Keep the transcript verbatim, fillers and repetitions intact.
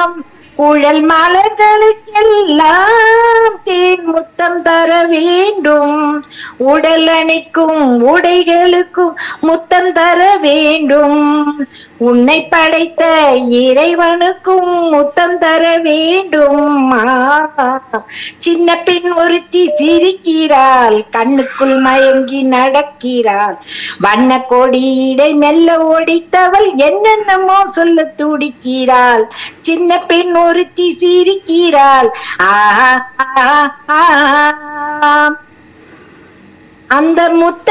குழல் மலர்களுக்கெல்லாம் தேன் முத்தம் தர வேண்டும். உடல் அணைக்கும் உடைகளுக்கும் முத்தம் தர வேண்டும். உன்னை படைத்த இறைவனுக்கும் முத்தம் தர வேண்டும். சின்ன பெண் ஒருத்தி சிரிக்கிறாள், கண்ணுக்குள் மயங்கி நடக்கிறாள். வண்ண கொடியிடை மெல்ல ஒடித்தவள் என்னென்னமோ சொல்ல துடிக்கிறாள். சின்ன பெண் ஒருத்தி சிரிக்கிறாள். ஆஹா, ஆஹா, ஆஹா. அந்த முத்த